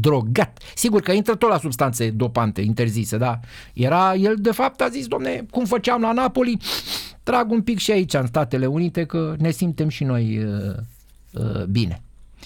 drogat. Sigur că intră tot la substanțe dopante interzise, da. El de fapt a zis, domne, cum făceam la Napoli, trag un pic și aici în Statele Unite că ne simtem și noi bine.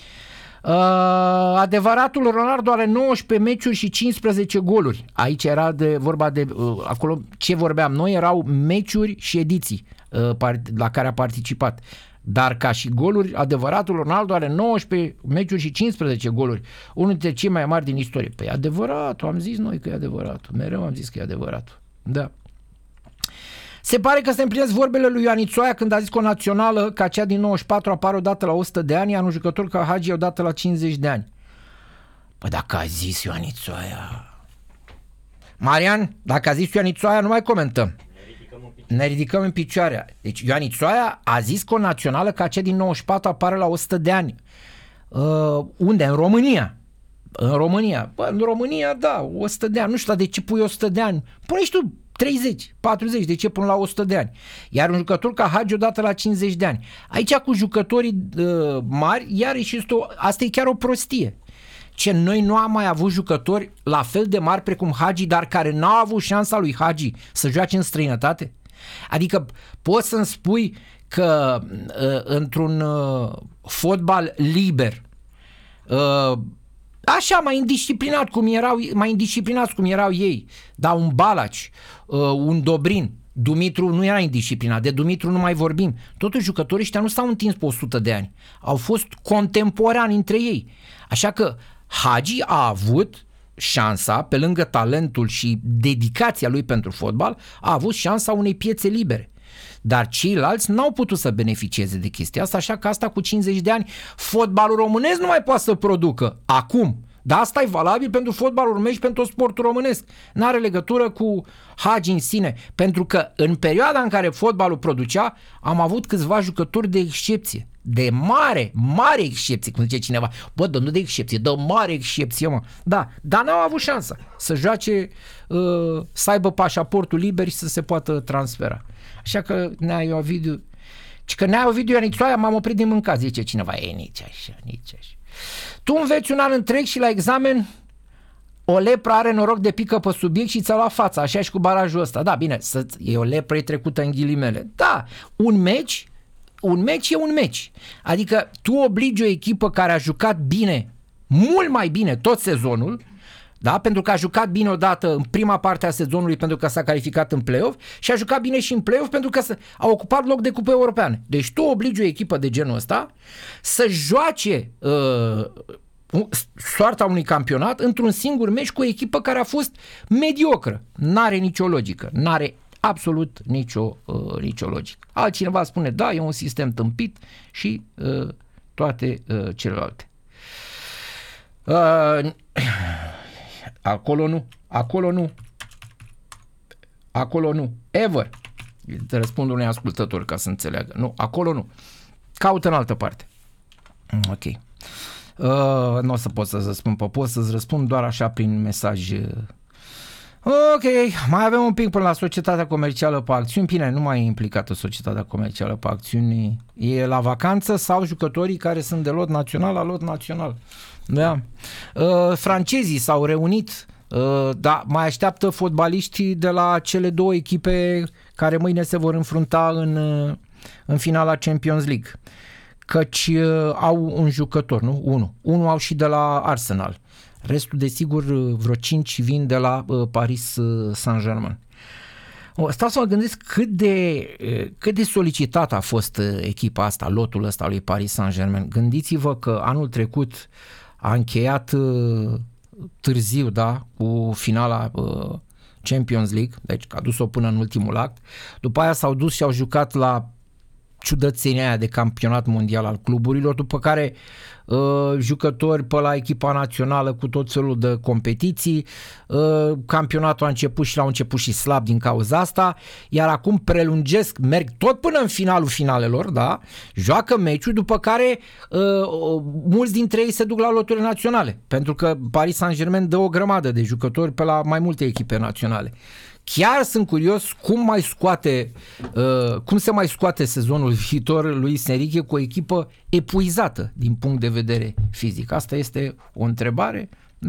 Adevăratul Ronaldo are 19 meciuri și 15 goluri. Aici era vorba de acolo ce vorbeam noi erau meciuri și ediții la care a participat. Dar ca și goluri, adevăratul Ronaldo are 19 meciuri și 15 goluri. Unul dintre cei mai mari din istorie. Păi adevăratul, am zis noi că e adevăratul. Mereu am zis că e adevăratul. Da. Se pare că se împlinesc vorbele lui Ioan Ițoaia când a zis că o națională ca cea din 94 apare odată la 100 de ani, iar un jucător ca Hagi odată la 50 de ani. Păi dacă a zis Ioan Ițoaia... Marian, dacă a zis Ioan Ițoaia, nu mai comentăm. Ne ridicăm în picioare. Deci Ioan Ițoaia a zis că o națională ca cea din 94 apare la 100 de ani. Unde? În România. În România. Bă, în România, da, 100 de ani. Nu știu, dar de ce pui 100 de ani? Pune și tu 30, 40, de ce până la 100 de ani? Iar un jucător ca Hagi odată la 50 de ani. Aici cu jucătorii mari, iarăși asta e chiar o prostie. Ce noi nu am mai avut jucători la fel de mari precum Hagi, dar care n-au avut șansa lui Hagi să joace în străinătate? Adică poți să-mi spui că într-un fotbal liber, așa mai indisciplinați cum erau ei, dar un Balaci, un Dobrin, Dumitru nu era indisciplinat, de Dumitru nu mai vorbim. Totuși jucătorii ăștia nu s-au întins pe 100 de ani, au fost contemporani între ei. Așa că Hagi a avut șansa, pe lângă talentul și dedicația lui pentru fotbal, a avut șansa unei piețe libere. Dar ceilalți n-au putut să beneficieze de chestia asta, așa că asta cu 50 de ani fotbalul românesc nu mai poate să producă acum. Dar asta e valabil pentru fotbalul românesc și pentru sportul românesc. N-are legătură cu Hagi în sine, pentru că în perioada în care fotbalul producea am avut câțiva jucători de excepție. De mare excepție, cum zice cineva. Bă, nu de excepție, de mare excepție, mă. Da, dar n-au avut șansa să joace, să aibă pașaportul liber și să se poată transfera. Așa că Nea Ovidiu Ioan Ițoaia, m-am oprit din mâncat, zice cineva. Nici așa. Tu înveți un an întreg și la examen o lepră are noroc de pică pe subiect și ți-a luat fața, așa și cu barajul ăsta. Da, bine, e o lepră, e trecută în ghilimele. Da, un meci e un meci. Adică tu obligi o echipă care a jucat bine, mult mai bine tot sezonul, da? Pentru că a jucat bine odată în prima parte a sezonului pentru că s-a calificat în play-off și a jucat bine și în play-off pentru că a ocupat loc de cupă europeană. Deci tu obligi o echipă de genul ăsta să joace soarta unui campionat într-un singur meci cu o echipă care a fost mediocră. N-are nicio logică. N-are absolut nicio logică. Altcineva spune, da, e un sistem tâmpit și toate celelalte. Acolo nu. Ever. Te răspund unui ascultător ca să înțeleagă. Nu, acolo nu. Caută în altă parte. Ok. Nu o să pot să-ți răspund, pot să-ți răspund doar așa prin mesaj. Ok, mai avem un pic până la societatea comercială pe acțiuni. Bine, nu mai e implicată societatea comercială pe acțiuni. E la vacanță sau jucătorii care sunt de lot național la lot național. Da. Francezii s-au reunit, dar mai așteaptă fotbaliștii de la cele două echipe care mâine se vor înfrunta în finala Champions League. Căci au un jucător, nu? Unul au și de la Arsenal. Restul, desigur, vreo 5 vin de la Paris Saint-Germain. Stau să mă gândesc cât de solicitată a fost echipa asta, lotul ăsta lui Paris Saint-Germain. Gândiți-vă că anul trecut a încheiat târziu, da, cu finala Champions League, deci a dus-o până în ultimul act. După aia s-au dus și au jucat la ciudățenia aia de campionat mondial al cluburilor, după care jucători pe la echipa națională cu tot felul de competiții, campionatul a început și l-au început și slab din cauza asta, iar acum prelungesc, merg tot până în finalul finalelor, da? Joacă meciul, după care mulți dintre ei se duc la loturile naționale, pentru că Paris Saint-Germain dă o grămadă de jucători pe la mai multe echipe naționale. Chiar sunt curios cum se mai scoate sezonul viitor Luis Enrique cu o echipă epuizată din punct de vedere fizic. Asta este o întrebare